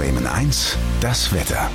Bremen 1, das Wetter.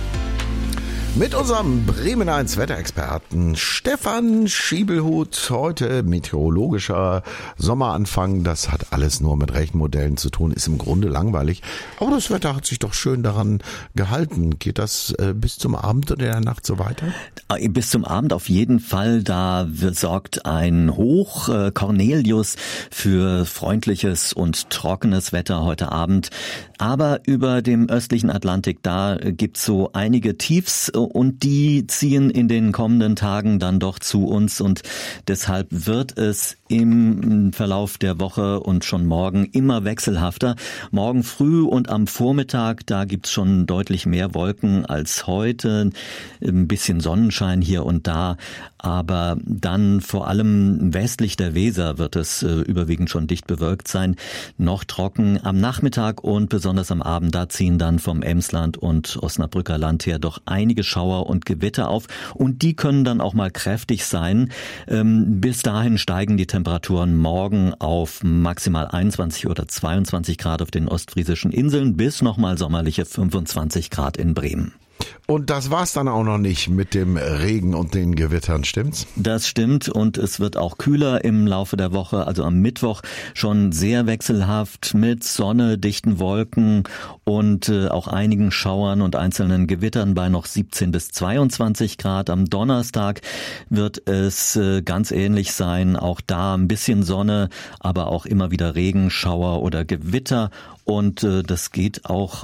Mit unserem Bremen 1 Wetterexperten Stefan Schiebelhut. Heute meteorologischer Sommeranfang. Das hat alles nur mit Rechenmodellen zu tun. Ist im Grunde langweilig. Aber das Wetter hat sich doch schön daran gehalten. Geht das bis zum Abend oder in der Nacht so weiter? Bis zum Abend auf jeden Fall. Da sorgt ein Hoch Cornelius für freundliches und trockenes Wetter heute Abend. Aber über dem östlichen Atlantik, da gibt's so einige Tiefs und die ziehen in den kommenden Tagen dann doch zu uns und deshalb wird es im Verlauf der Woche und schon morgen immer wechselhafter. Morgen früh und am Vormittag, da gibt's schon deutlich mehr Wolken als heute, ein bisschen Sonnenschein hier und da, aber dann vor allem westlich der Weser wird es überwiegend schon dicht bewölkt sein, noch trocken am Nachmittag und besonders am Abend, da ziehen dann vom Emsland und Osnabrücker Land her doch einige Schauer und Gewitter auf und die können dann auch mal kräftig sein. Bis dahin steigen die Temperaturen morgen auf maximal 21 oder 22 Grad auf den ostfriesischen Inseln bis nochmal sommerliche 25 Grad in Bremen. Und das war's dann auch noch nicht mit dem Regen und den Gewittern, stimmt's? Das stimmt und es wird auch kühler im Laufe der Woche, also am Mittwoch schon sehr wechselhaft mit Sonne, dichten Wolken und auch einigen Schauern und einzelnen Gewittern bei noch 17 bis 22 Grad. Am Donnerstag wird es ganz ähnlich sein, auch da ein bisschen Sonne, aber auch immer wieder Regen, Schauer oder Gewitter. Und das geht auch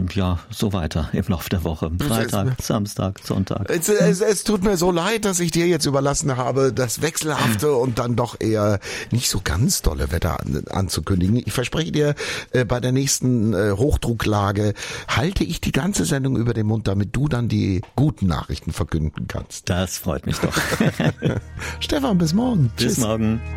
so weiter im Laufe der Woche. Freitag, Samstag, Sonntag. Es tut mir so leid, dass ich dir jetzt überlassen habe, das wechselhafte und dann doch eher nicht so ganz dolle Wetter anzukündigen. Ich verspreche dir, bei der nächsten Hochdrucklage halte ich die ganze Sendung über den Mund, damit du dann die guten Nachrichten verkünden kannst. Das freut mich doch. Stefan, bis morgen. Bis morgen.